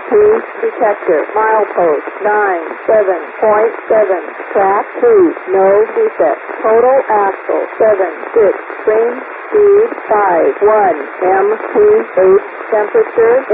detector, milepost 97.7, track 2, no defect, total axle 76, spring speed 5, 1, MP8, temperature